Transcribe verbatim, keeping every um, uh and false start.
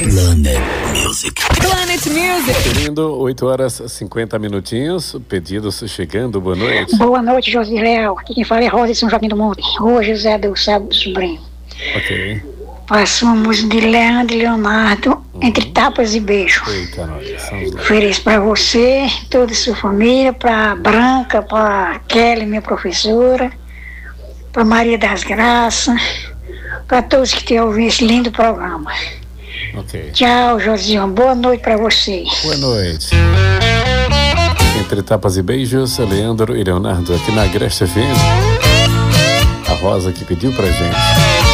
Planet Music. Planet Music. Querido, oito horas e cinquenta minutinhos, pedidos chegando, boa noite. Boa noite, José Léo. Aqui quem fala é Rosa de São Joaquim do Monte. Hoje, José do Sábado Sobrinho. Ok. Passou uma música de Leandro e Leonardo, uhum. Entre tapas e beijos. Eita, nós. Ofereço pra você, toda a sua família, pra Branca, pra Kelly, minha professora, pra Maria das Graças, pra todos que têm ouvido esse lindo programa. Ok. Tchau, Josião. Boa noite pra vocês. Boa noite. Entre tapas e beijos, Leandro e Leonardo aqui na Agreste F M. A Rosa que pediu pra gente.